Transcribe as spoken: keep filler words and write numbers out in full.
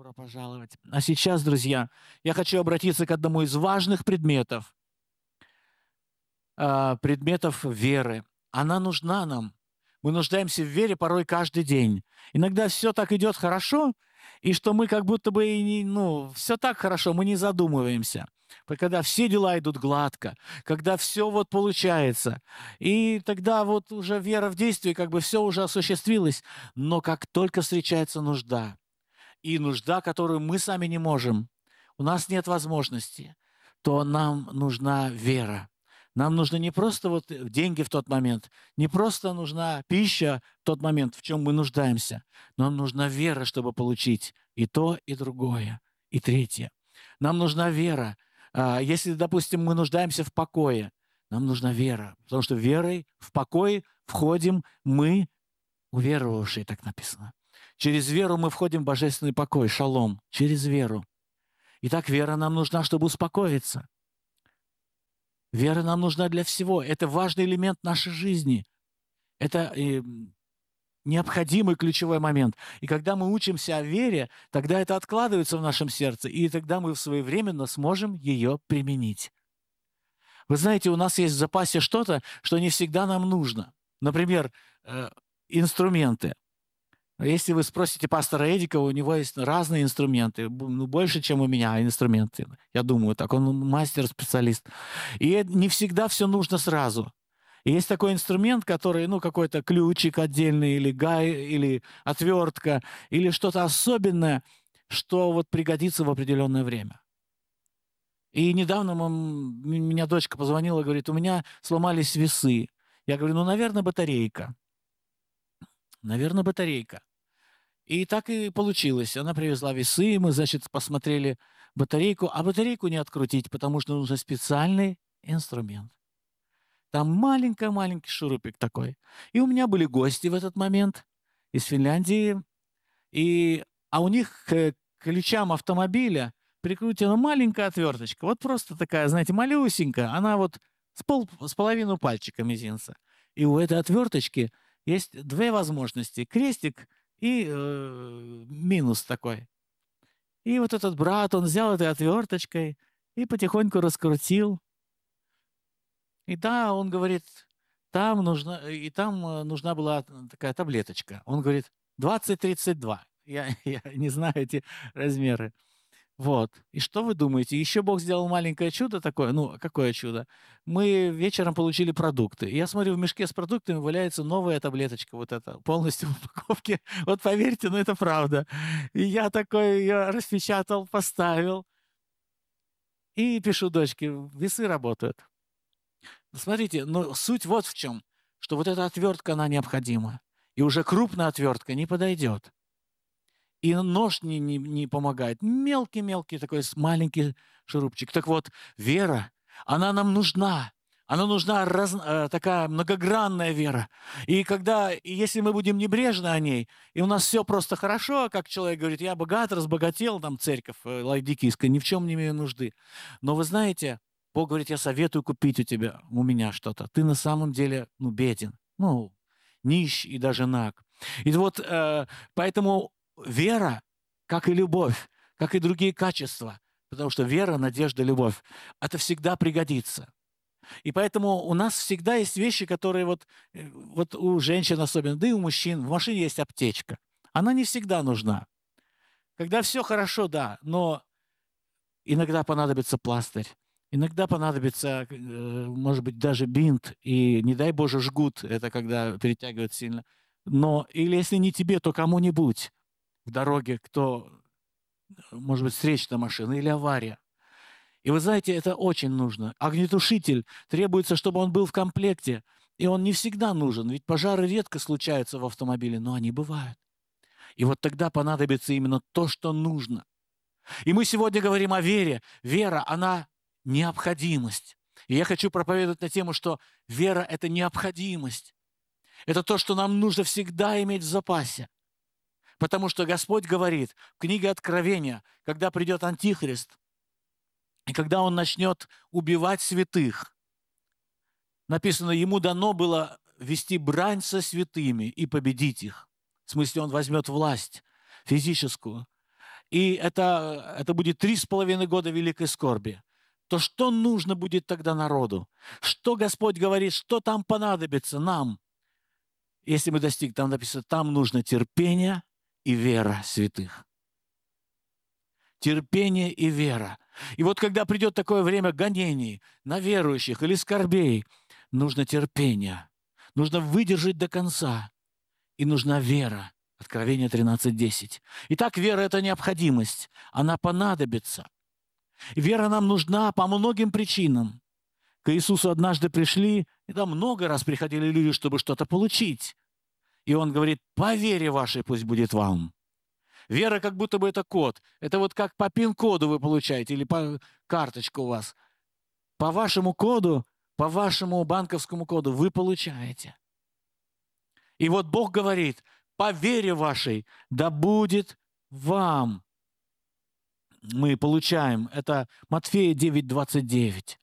Добро пожаловать. А сейчас, друзья, я хочу обратиться к одному из важных предметов, а, предметов веры. Она нужна нам. Мы нуждаемся в вере порой каждый день. Иногда все так идет хорошо, и что мы как будто бы и не, ну, все так хорошо, мы не задумываемся. Вот когда все дела идут гладко, когда все вот получается, и тогда вот уже вера в действие, как бы все уже осуществилось. Но как только встречается нужда, и нужда, которую мы сами не можем, у нас нет возможности, то нам нужна вера. Нам нужны не просто вот деньги в тот момент, не просто нужна пища в тот момент, в чем мы нуждаемся, но нам нужна вера, чтобы получить и то, и другое, и третье. Нам нужна вера. А, Если, допустим, мы нуждаемся в покое, нам нужна вера, потому что верой в покой входим мы, уверовавшие, так написано. Через веру мы входим в божественный покой, шалом, через веру. Итак, вера нам нужна, чтобы успокоиться. Вера нам нужна для всего. Это важный элемент нашей жизни. Это э, необходимый ключевой момент. И когда мы учимся о вере, тогда это откладывается в нашем сердце, и тогда мы своевременно сможем ее применить. Вы знаете, у нас есть в запасе что-то, что не всегда нам нужно. Например, э, инструменты. Если вы спросите пастора Эдика, у него есть разные инструменты, б- ну, больше, чем у меня инструменты. Я думаю так, он мастер-специалист. И э- не всегда все нужно сразу. И есть такой инструмент, который, ну, какой-то ключик отдельный, или гай, или отвертка, или что-то особенное, что вот пригодится в определенное время. И недавно м- м- меня дочка позвонила, говорит, у меня сломались весы. Я говорю, ну, наверное, батарейка. Наверное, батарейка. И так и получилось. Она привезла весы, мы, значит, посмотрели батарейку, а батарейку не открутить, потому что нужен специальный инструмент. Там маленький-маленький шурупик такой. И у меня были гости в этот момент из Финляндии, и, а у них к ключам автомобиля прикручена маленькая отверточка. Вот просто такая, знаете, малюсенькая. Она вот с, пол, с половину пальчика мизинца. И у этой отверточки есть две возможности. Крестик и э, минус такой. И вот этот брат, он взял этой отверточкой и потихоньку раскрутил. И да, он говорит, там нужна, и там э, нужна была такая таблеточка. Он говорит, двадцать тридцать два. Я, я не знаю эти размеры. Вот. И что вы думаете? Еще Бог сделал маленькое чудо такое. Ну, какое чудо? Мы вечером получили продукты. И я смотрю, в мешке с продуктами валяется новая таблеточка, вот эта, полностью в упаковке. Вот поверьте, но это правда. И я такой ее распечатал, поставил. И пишу дочке, весы работают. Смотрите, но суть вот в чем, что вот эта отвертка, она необходима. И уже крупная отвертка не подойдет. И нож не, не, не помогает. Мелкий-мелкий такой с- маленький шурупчик. Так вот, вера, она нам нужна. Она нужна раз- э, такая многогранная вера. И когда, и если мы будем небрежны о ней, и у нас все просто хорошо, как человек говорит, я богат, разбогател, там церковь э, лайдикийская, ни в чем не имею нужды. Но вы знаете, Бог говорит, я советую купить у тебя, у меня что-то. Ты на самом деле, ну, беден, ну, нищ и даже наг. И вот э, поэтому вера, как и любовь, как и другие качества, потому что вера, надежда, любовь, это всегда пригодится. И поэтому у нас всегда есть вещи, которые вот, э, вот у женщин особенно, да и у мужчин, в машине есть аптечка. Она не всегда нужна. Когда все хорошо, да, но иногда понадобится пластырь, иногда понадобится, э, может быть, даже бинт, и, не дай Боже, жгут, это когда перетягивают сильно. Но, или если не тебе, то кому-нибудь в дороге, кто, может быть, встречная машина или авария. И вы знаете, это очень нужно. Огнетушитель требуется, чтобы он был в комплекте, и он не всегда нужен, ведь пожары редко случаются в автомобиле, но они бывают. И вот тогда понадобится именно то, что нужно. И мы сегодня говорим о вере. Вера, она необходимость. И я хочу проповедовать на тему, что вера – это необходимость. Это то, что нам нужно всегда иметь в запасе. Потому что Господь говорит в книге Откровения, когда придет Антихрист, и когда он начнет убивать святых, написано, ему дано было вести брань со святыми и победить их. В смысле, он возьмет власть физическую. и это, это будет три с половиной года великой скорби, то что нужно будет тогда народу? Что Господь говорит, что там понадобится нам? Если мы достигнем, там написано, там нужно терпение и вера святых. Терпение и вера. И вот когда придет такое время гонений на верующих или скорбей, нужно терпение, нужно выдержать до конца, и нужна вера. Откровение тринадцать десять. Итак, вера – это необходимость, она понадобится. Вера нам нужна по многим причинам. К Иисусу однажды пришли, и там много раз приходили люди, чтобы что-то получить. И Он говорит, по вере вашей пусть будет вам. Вера как будто бы это код. Это вот как по пин-коду вы получаете, или по карточку у вас. По вашему коду, по вашему банковскому коду вы получаете. И вот Бог говорит, по вере вашей да будет вам. Мы получаем. Это Матфея девять двадцать девять.